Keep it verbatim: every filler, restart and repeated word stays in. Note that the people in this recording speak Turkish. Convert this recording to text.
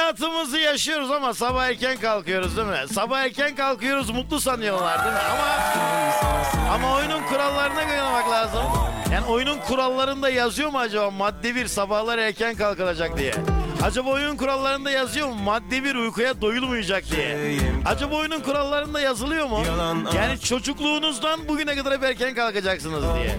hayatımızı yaşıyoruz ama sabah erken kalkıyoruz değil mi? Sabah erken kalkıyoruz, mutlu sanıyorlar değil mi? Ama ama oyunun kurallarına oynamak lazım. Yani oyunun kurallarında yazıyor mu acaba madde bir sabahlar erken kalkılacak diye? Acaba oyun kurallarında yazıyor mu madde bir uykuya doyulmayacak diye? Acaba oyunun kurallarında yazılıyor mu? Yani çocukluğunuzdan bugüne kadar hep erken kalkacaksınız diye.